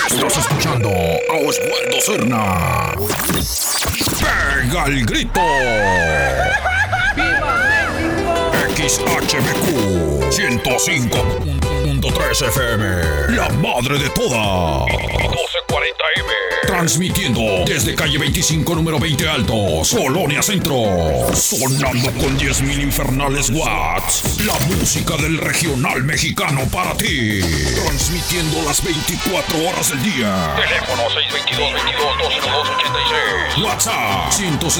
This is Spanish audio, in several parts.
Estás escuchando a Oswaldo Cerna. ¡Pega el grito! ¡Viva México! XHBQ 105.3 FM, la madre de todas. 1240M. Transmitiendo desde calle 25, número 20 Altos, Colonia Centro. Sonando con 10,000 infernales watts. La música del regional mexicano para ti. Transmitiendo las 24 horas del día. Teléfono 622-22-202-86. WhatsApp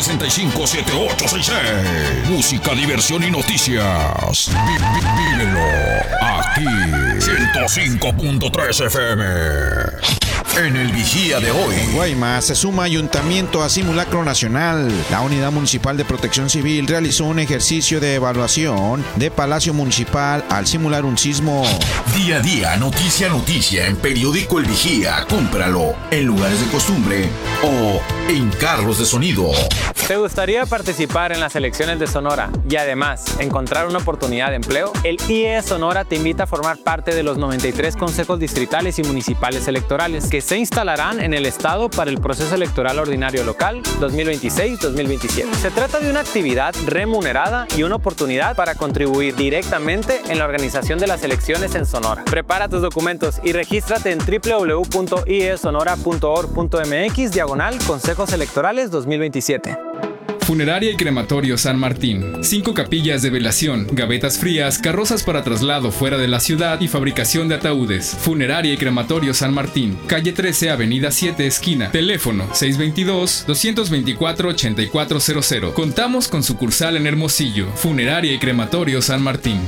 165-7866. Música, diversión y noticias. Vívelo aquí. 105.3 FM. En el Vigía de hoy. En Guaymas se suma Ayuntamiento a Simulacro Nacional. La Unidad Municipal de Protección Civil realizó un ejercicio de evaluación de Palacio Municipal al simular un sismo. Día a día, noticia a noticia, en Periódico El Vigía. Cómpralo en lugares de costumbre o en carros de sonido. ¿Te gustaría participar en las elecciones de Sonora y además encontrar una oportunidad de empleo? El IE Sonora te invita a formar parte de los 93 consejos distritales y municipales electorales que se instalarán en el estado para el proceso electoral ordinario local 2026-2027. Se trata de una actividad remunerada y una oportunidad para contribuir directamente en la organización de las elecciones en Sonora. Prepara tus documentos y regístrate en www.iesonora.org.mx/consejos electorales 2027. Funeraria y Crematorio San Martín. 5 capillas de velación, gavetas frías, carrozas para traslado fuera de la ciudad y fabricación de ataúdes. Funeraria y Crematorio San Martín. Calle 13, Avenida 7, esquina. Teléfono 622-224-8400. Contamos con sucursal en Hermosillo. Funeraria y Crematorio San Martín.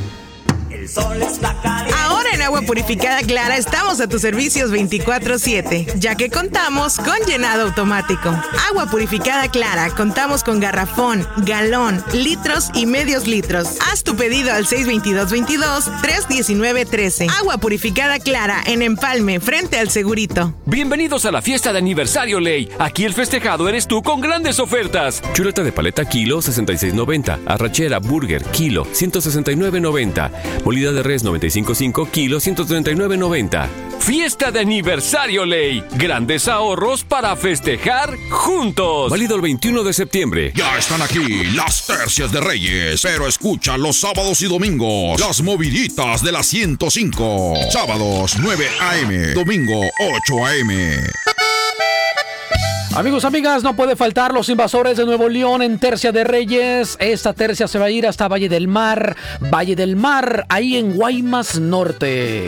Ahora en Agua Purificada Clara estamos a tus servicios 24/7, ya que contamos con llenado automático. Agua Purificada Clara, contamos con garrafón, galón, litros y medios litros. Haz tu pedido al 622-319-13. Agua Purificada Clara en Empalme, frente al Segurito. Bienvenidos a la fiesta de aniversario Ley. Aquí el festejado eres tú con grandes ofertas. Chuleta de paleta kilo 66.90, arrachera burger kilo 169.90. Molida de res 95.5, kilo 139.90. Fiesta de aniversario Ley. Grandes ahorros para festejar juntos. Válido el 21 de septiembre. Ya están aquí las tercias de Reyes, pero escucha los sábados y domingos las moviditas de la 105. Sábados 9 a.m., domingo 8 a.m. Amigos, amigas, no puede faltar los Invasores de Nuevo León en Tercia de Reyes. Esta tercia se va a ir hasta Valle del Mar, ahí en Guaymas Norte.